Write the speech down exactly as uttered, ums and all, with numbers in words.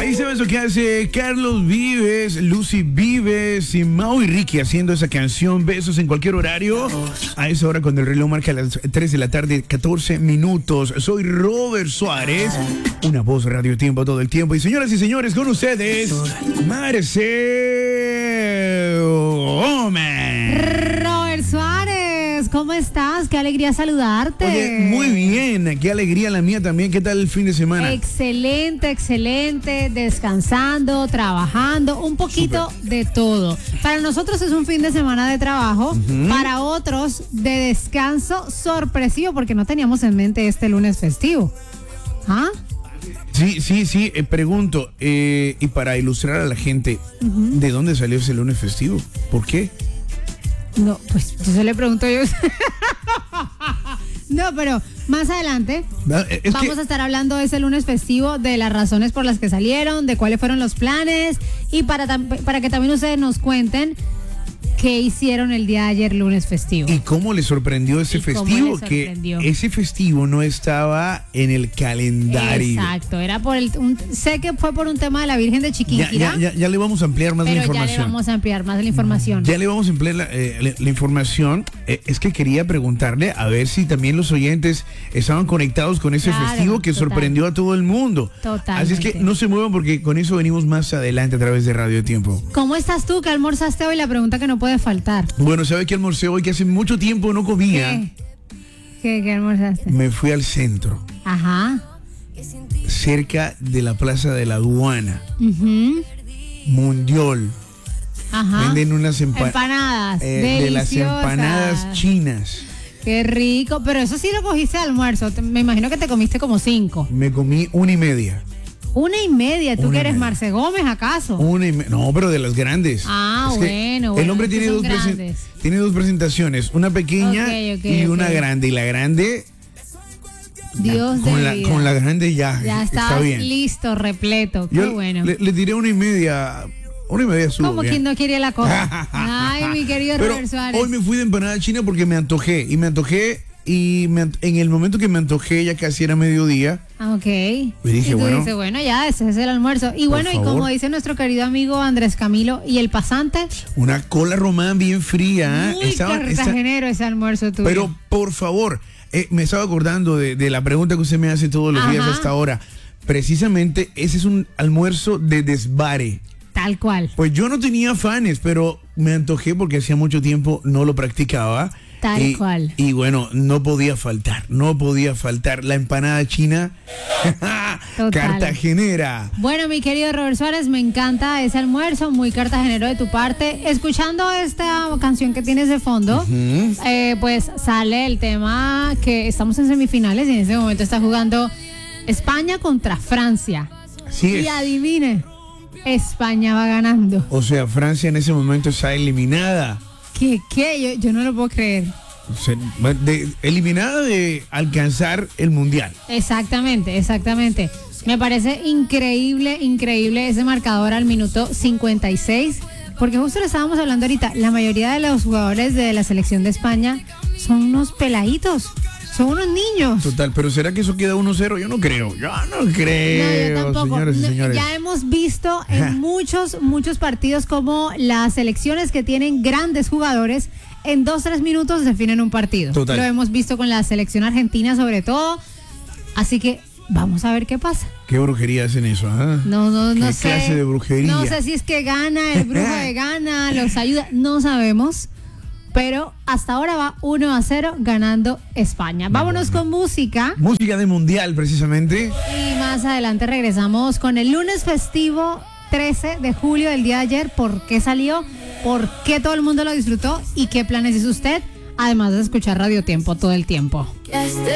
Ahí se ve eso que hace Carlos Vives, Lucy Vives y Mau y Ricky haciendo esa canción. Besos en cualquier horario. A esa hora cuando el reloj marca las tres de la tarde, catorce minutos. Soy Robert Suárez, una voz Radio Tiempo todo el tiempo. Y señoras y señores, con ustedes, Marcel Gómez. Robert Suárez, ¿cómo estás? Qué alegría saludarte. Oye, muy bien, qué alegría la mía también. ¿Qué tal el fin de semana? Excelente, excelente, descansando, trabajando, un poquito Super. de todo. Para nosotros es un fin de semana de trabajo, uh-huh. Para otros de descanso sorpresivo, porque no teníamos en mente este lunes festivo. ¿Ah? Sí, sí, sí, eh, pregunto, eh, y para ilustrar a la gente, uh-huh. ¿de dónde salió ese lunes festivo? ¿Por qué? No, pues yo se le pregunto yo. No, pero más adelante es vamos que... a estar hablando de ese lunes festivo, de las razones por las que salieron, de cuáles fueron los planes y para, para que también ustedes nos cuenten qué hicieron el día de ayer lunes festivo. ¿Y cómo les sorprendió ese festivo? Sorprendió? Que ese festivo no estaba en el calendario. Exacto, era por el un, sé que fue por un tema de la Virgen de Chiquinquirá. Ya, ya, ya, ya le vamos a ampliar más pero la información. Ya le vamos a ampliar más la información. Ya le vamos a ampliar la, eh, la, la información. Eh, es que quería preguntarle a ver si también los oyentes estaban conectados con ese claro, festivo que total. sorprendió a todo el mundo. Totalmente. Así es que no se muevan porque con eso venimos más adelante a través de Radio Tiempo. ¿Cómo estás tú? ¿Qué almorzaste hoy? La pregunta que no puede faltar. Bueno, ¿sabe qué almorcé hoy? Que hace mucho tiempo no comía. ¿Qué? ¿Qué, qué almorzaste? Me fui al centro. Ajá. Cerca de la Plaza de la Aduana. Uh-huh. Mundial. Ajá. Venden unas empa- empanadas. Eh, de las empanadas chinas. Qué rico. Pero eso sí lo cogiste de almuerzo. Me imagino que te comiste como cinco. Me comí una y media. Una y media, ¿tú una que eres Marce Gómez acaso? Una y me- no, pero de las grandes. Ah, es bueno, bueno. El hombre tiene dos, presen- tiene dos presentaciones, una pequeña okay, okay, y okay. una grande. Y la grande, Dios con, de la, vida. con la grande ya, ya está bien. Listo, repleto, qué Yo bueno. Le, le tiré una y media, una y media subo. Como quien no quiere la cosa. Ay, mi querido pero Robert Suárez. Hoy me fui de empanada china porque me antojé, y me antojé, y me, en el momento que me antojé ya casi era mediodía. Ah, ok. Y dije, y tú bueno. dices, bueno, ya, ese es el almuerzo. Y bueno, favor. Y como dice nuestro querido amigo Andrés Camilo, ¿y el pasante? Una cola román bien fría. Muy Estaba, cartagenero esa... ese almuerzo tuyo. Pero, por favor, eh, me estaba acordando de, de la pregunta que usted me hace todos los Ajá. días hasta ahora. Precisamente, ese es un almuerzo de desvare. Tal cual. Pues yo no tenía fanes, pero me antojé porque hacía mucho tiempo no lo practicaba. Tal y, cual. Y bueno, no podía faltar, no podía faltar la empanada china cartagenera. Bueno, mi querido Robert Suárez, me encanta ese almuerzo, muy cartagenero de tu parte. Escuchando esta canción que tienes de fondo, uh-huh. eh, pues sale el tema que estamos en semifinales y en este momento está jugando España contra Francia. Así es. Y adivine, España va ganando. O sea, Francia en ese momento está eliminada. ¿Qué? ¿Qué? Yo, yo no lo puedo creer. De, eliminada de alcanzar el mundial. Exactamente, exactamente. Me parece increíble, increíble ese marcador al minuto cincuenta y seis, porque justo lo estábamos hablando ahorita, la mayoría de los jugadores de la selección de España son unos peladitos. Son unos niños. Total, pero ¿será que eso queda uno cero? Yo no creo, yo no creo, no, yo tampoco. señores y señores. Ya hemos visto en muchos, muchos partidos como las selecciones que tienen grandes jugadores en dos, tres minutos definen un partido. Total. Lo hemos visto con la selección argentina sobre todo. Así que vamos a ver qué pasa. ¿Qué brujería hacen eso? ¿Ah? No, no, no ¿Qué sé. clase de brujería? No sé si es que gana el brujo de Gana, los ayuda, no sabemos. Pero hasta ahora va uno a cero ganando España. Vámonos bueno. con música. Música de mundial, precisamente. Y más adelante regresamos con el lunes festivo trece de julio del día de ayer. ¿Por qué salió? ¿Por qué todo el mundo lo disfrutó? ¿Y qué planes hizo usted? Además de escuchar Radio Tiempo todo el tiempo.